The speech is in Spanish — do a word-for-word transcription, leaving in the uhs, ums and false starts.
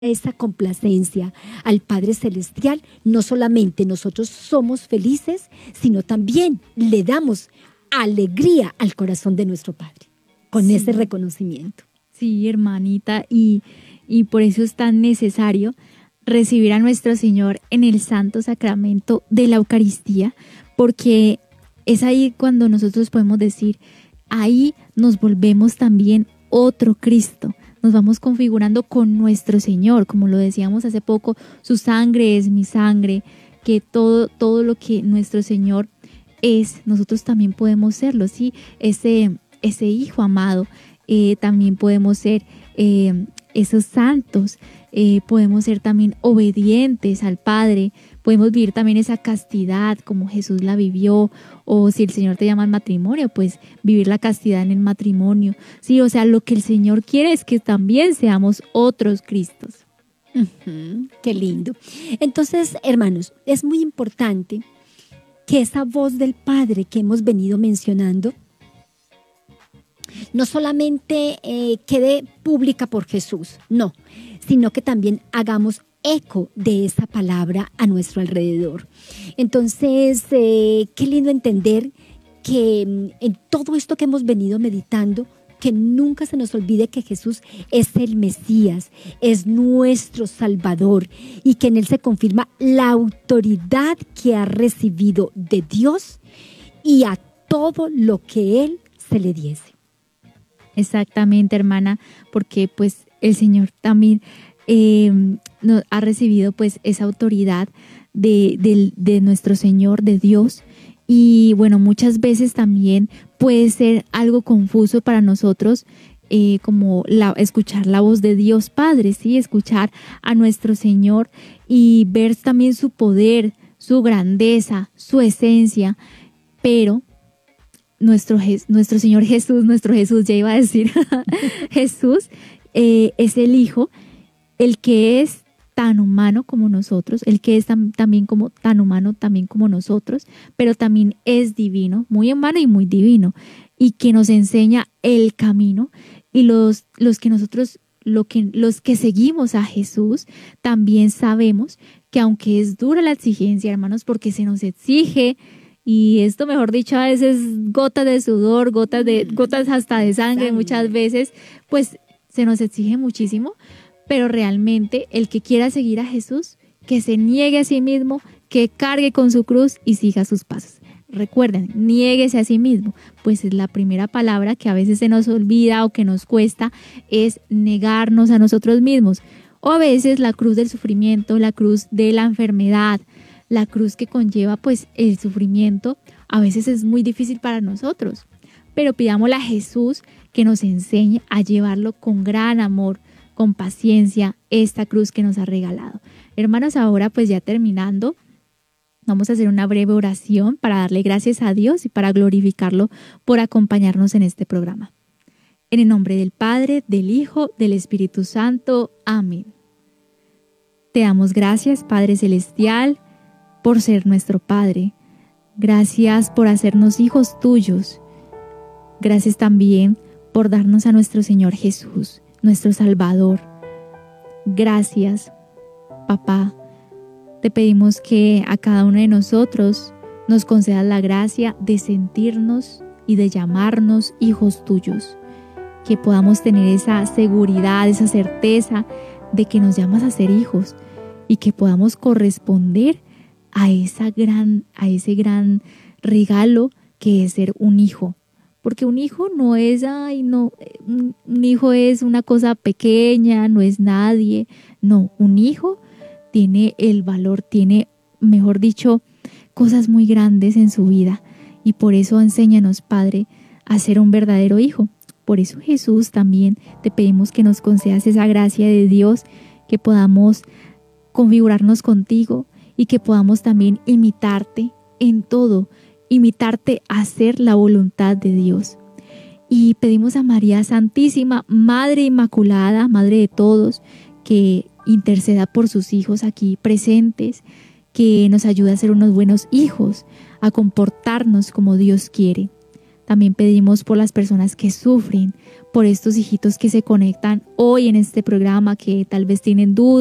esa complacencia al Padre Celestial, no solamente nosotros somos felices, sino también le damos alegría al corazón de nuestro Padre, con sí. ese reconocimiento. Sí, hermanita, y, y por eso es tan necesario recibir a nuestro Señor en el santo sacramento de la Eucaristía, porque es ahí cuando nosotros podemos decir, ahí nos volvemos también otro Cristo. Nos vamos configurando con nuestro Señor, como lo decíamos hace poco, su sangre es mi sangre, que todo, todo lo que nuestro Señor es, nosotros también podemos serlo, ¿sí? Ese, ese Hijo amado, eh, también podemos ser eh, esos santos, eh, podemos ser también obedientes al Padre, podemos vivir también esa castidad como Jesús la vivió, o si el Señor te llama al matrimonio, pues vivir la castidad en el matrimonio. Sí, o sea, lo que el Señor quiere es que también seamos otros Cristos. Uh-huh, qué lindo. Entonces, hermanos, es muy importante que esa voz del Padre que hemos venido mencionando no solamente eh, quede pública por Jesús, no, sino que también hagamos eco de esa palabra a nuestro alrededor. Entonces, eh, qué lindo entender que en todo esto que hemos venido meditando, que nunca se nos olvide que Jesús es el Mesías, es nuestro Salvador, y que en Él se confirma la autoridad que ha recibido de Dios y a todo lo que Él se le diese. Exactamente, hermana, porque pues el Señor también eh, nos ha recibido pues esa autoridad de, de, de nuestro Señor, de Dios. Y bueno, muchas veces también puede ser algo confuso para nosotros, eh, como la, escuchar la voz de Dios Padre, ¿sí? Escuchar a nuestro Señor y ver también su poder, su grandeza, su esencia, pero nuestro, nuestro Señor Jesús, nuestro Jesús, ya iba a decir, Jesús eh, es el Hijo, el que es tan humano como nosotros, el que es tam, también como tan humano también como nosotros, pero también es divino, muy humano y muy divino, y que nos enseña el camino, y los, los que nosotros, lo que, los que seguimos a Jesús, también sabemos que aunque es dura la exigencia, hermanos, porque se nos exige, y esto, mejor dicho, a veces gotas de sudor, gotas de gotas hasta de sangre, sangre, muchas veces, pues se nos exige muchísimo, pero realmente el que quiera seguir a Jesús, que se niegue a sí mismo, que cargue con su cruz y siga sus pasos. Recuerden, niéguese a sí mismo, pues es la primera palabra que a veces se nos olvida o que nos cuesta, es negarnos a nosotros mismos. O a veces la cruz del sufrimiento, la cruz de la enfermedad, la cruz que conlleva pues el sufrimiento, a veces es muy difícil para nosotros. Pero pidámosle a Jesús que nos enseñe a llevarlo con gran amor, con paciencia, esta cruz que nos ha regalado. Hermanos, ahora pues ya terminando, vamos a hacer una breve oración para darle gracias a Dios y para glorificarlo por acompañarnos en este programa. En el nombre del Padre, del Hijo, del Espíritu Santo. Amén. Te damos gracias, Padre Celestial, por ser nuestro Padre. Gracias por hacernos hijos tuyos. Gracias también por darnos a nuestro Señor Jesús, nuestro Salvador. Gracias, Papá. Te pedimos que a cada uno de nosotros nos concedas la gracia de sentirnos y de llamarnos hijos tuyos. Que podamos tener esa seguridad, esa certeza de que nos llamas a ser hijos y que podamos corresponder a esa gran, a ese gran regalo que es ser un hijo. Porque un hijo no es, ay, no, un, un hijo es una cosa pequeña, no es nadie. No, un hijo tiene el valor, tiene, mejor dicho, cosas muy grandes en su vida. Y por eso enséñanos, Padre, a ser un verdadero hijo. Por eso, Jesús, también te pedimos que nos concedas esa gracia de Dios, que podamos configurarnos contigo, y que podamos también imitarte en todo, imitarte a hacer la voluntad de Dios. Y pedimos a María Santísima, Madre Inmaculada, Madre de todos, que interceda por sus hijos aquí presentes, que nos ayude a ser unos buenos hijos, a comportarnos como Dios quiere. También pedimos por las personas que sufren, por estos hijitos que se conectan hoy en este programa, que tal vez tienen dudas